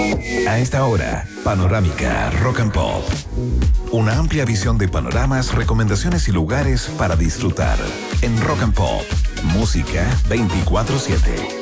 A esta hora, Panorámica Rock and Pop. Una amplia visión de panoramas, recomendaciones y lugares para disfrutar. En Rock and Pop, música 24/7.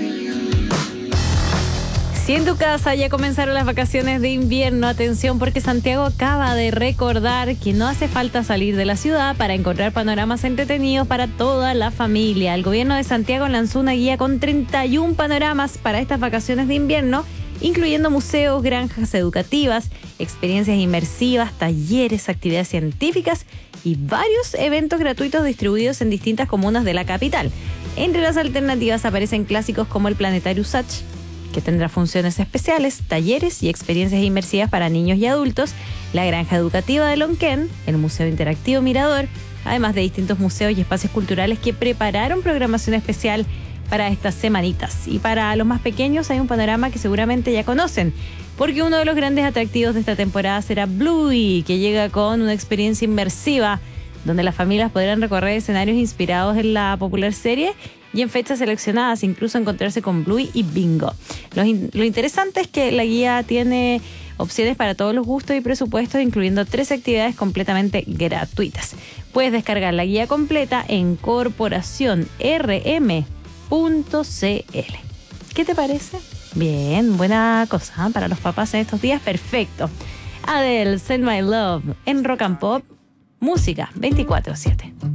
Si en tu casa ya comenzaron las vacaciones de invierno, atención porque Santiago acaba de recordar que no hace falta salir de la ciudad para encontrar panoramas entretenidos para toda la familia. El gobierno de Santiago lanzó una guía con 31 panoramas para estas vacaciones de invierno, incluyendo museos, granjas educativas, experiencias inmersivas, talleres, actividades científicas y varios eventos gratuitos distribuidos en distintas comunas de la capital. Entre las alternativas aparecen clásicos como el Planetario Usach, que tendrá funciones especiales, talleres y experiencias inmersivas para niños y adultos, la granja educativa de Lonquén, el Museo Interactivo Mirador, además de distintos museos y espacios culturales que prepararon programación especial para estas semanitas. Y para los más pequeños hay un panorama que seguramente ya conocen, porque uno de los grandes atractivos de esta temporada será Bluey, que llega con una experiencia inmersiva donde las familias podrán recorrer escenarios inspirados en la popular serie y en fechas seleccionadas, incluso encontrarse con Bluey y Bingo. Lo interesante es que la guía tiene opciones para todos los gustos y presupuestos, incluyendo 3 actividades completamente gratuitas. Puedes descargar la guía completa en corporacionrm.cl. ¿Qué te parece? Bien, buena cosa, ¿eh? Para los papás en estos días, perfecto. Adele, Send My Love, en Rock and Pop, música 24/7.